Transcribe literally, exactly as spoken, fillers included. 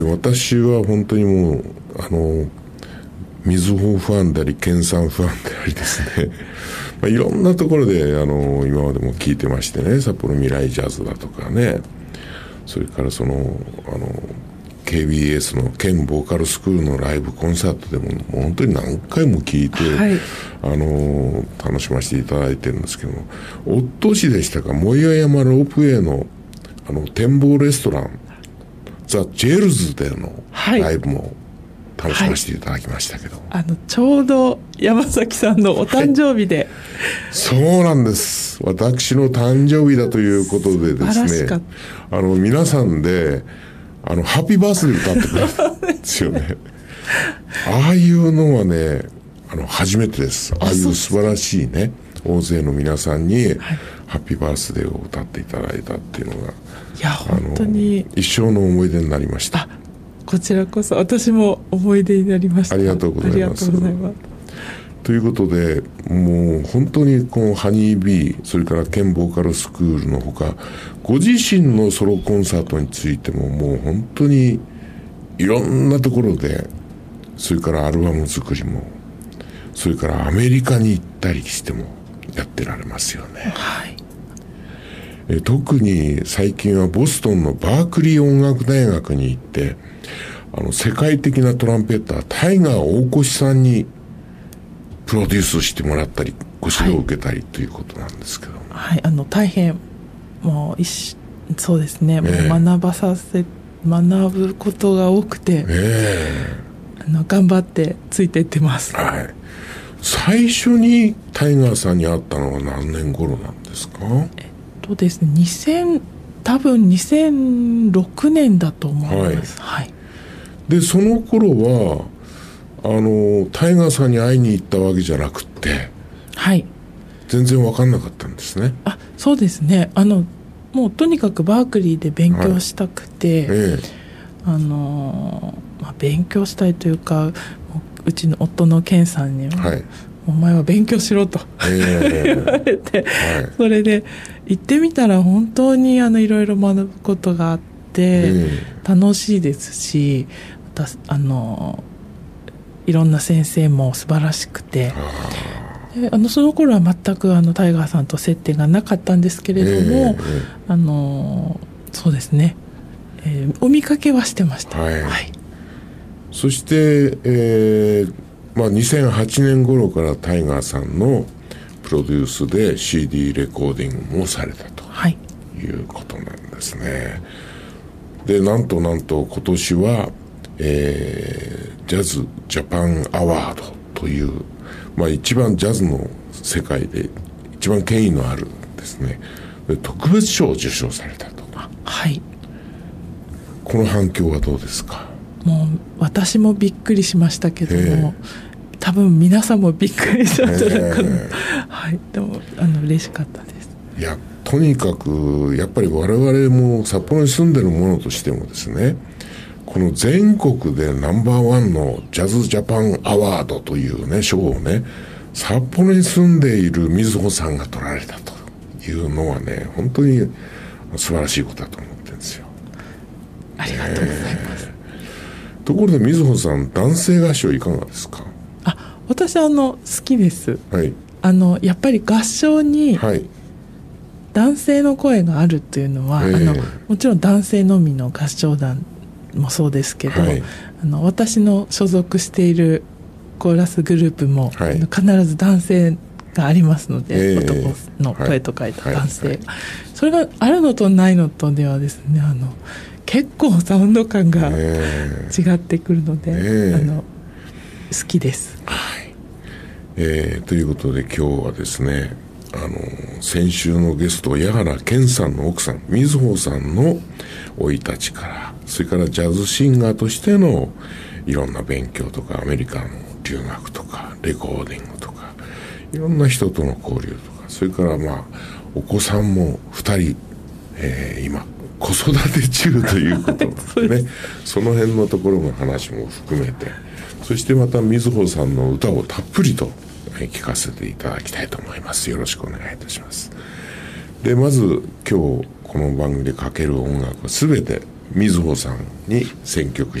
私は本当にもうあのみずほファンであり研さんファンでありですねまあいろんなところであの今までも聞いてましてね、札幌未来ジャズだとかね、それからそのあの ケービーエス の県ボーカルスクールのライブコンサートでももう本当に何回も聞いて、はい、あの楽しませていただいてるんですけども、おととしでしたか、藻岩山ロープウェイのあの展望レストランザ・ジェルズでのライブも楽しませていただきましたけど、はいはい、あのちょうど山崎さんのお誕生日で、はい、 そうなんです。私の誕生日だということでですね、あの皆さんであのハッピーバースデー歌ってくれたんですよねああいうのはね、あの初めてです。ああいう素晴らしいね、大勢の皆さんに、はい、ハッピーバースデーを歌っていただいたっていうのが、 いや本当に一生の思い出になりました。 あ、こちらこそ私も思い出になりました。 ありがとうございます。ありがとうございます。ということで、もう本当にこのハニービー、それから県ボーカルスクールのほか、ご自身のソロコンサートについてももう本当にいろんなところで、それからアルバム作りも、それからアメリカに行ったりしてもやってられますよね。 はい。 え特に最近はボストンのバークリー音楽大学に行って、あの世界的なトランペッタータイガー大越さんにプロデュースしてもらったりご指導を受けたり、はい、ということなんですけども、 はい、あの大変もう一そうですね、えー、もう学ばさせ学ぶことが多くて、えー、あの頑張ってついていってます。 はい。最初にタイガーさんに会ったのは何年頃なんですか？ えっとですね、にせん多分にせんろくねんだと思います。はい。はい、 でその頃はあのタイガーさんに会いに行ったわけじゃなくて、 はい、 全然分かんなかったんですね。 あ、そうですね。あのもうとにかくバークリーで勉強したくて、はい、ええ、あのまあ、勉強したいというか、うちの夫のケンさんには、はい、お前は勉強しろと、えー、言われて、はい、それで行ってみたら本当にあのいろいろ学ぶことがあって、えー、楽しいですし、またあのいろんな先生も素晴らしくて、であのその頃は全くあのタイガーさんと接点がなかったんですけれども、えー、あのそうですね、えー、お見かけはしてました。はい、はい、 そして、えーまあ、にせんはちねん頃からタイガーさんのプロデュースで シーディー レコーディングもされたということなんですね。でなんとなんと今年は、えー、ジャズジャパンアワードという、まあ、一番ジャズの世界で一番権威のあるですね、特別賞を受賞されたと。 はい。 この反響はどうですか？ もう私もびっくりしましたけども、多分皆さんもびっくりしたんじゃないかな、はい、でもあの嬉しかったです。 いや、とにかくやっぱり我々も札幌に住んでる者としてもですね、この全国でナンバーワンのジャズジャパンアワードというね賞をね、札幌に住んでいるみずほさんが取られたというのはね、本当に素晴らしいことだと思ってるんですよ。 ありがとうございます。 えー、ところでみずほさん、男性合唱いかがですか？ あ、私あの好きです。 はい、あのやっぱり合唱に男性の声があるというのは、はい、あのもちろん男性のみの合唱団もそうですけど、はい、あの私の所属しているコーラスグループも、はい、必ず男性がありますので、えー、男の声と書いた男性、はいはいはい、それがあるのとないのとではですね、あの結構サウンド感が違ってくるので、えー、あの好きです。 はい、えー、ということで今日はですね、あの先週のゲスト矢原健さんの奥さんみずほさんの生い立ちから、それからジャズシンガーとしてのいろんな勉強とか、アメリカの留学とかレコーディングとか、いろんな人との交流とか、それからまあお子さんもふたり、えー、今子育て中ということでねその辺のところの話も含めて、そしてまたみずほさんの歌をたっぷりと聴かせていただきたいと思います。よろしくお願いいたします。でまず今日この番組でかける音楽は全てみずほさんに選曲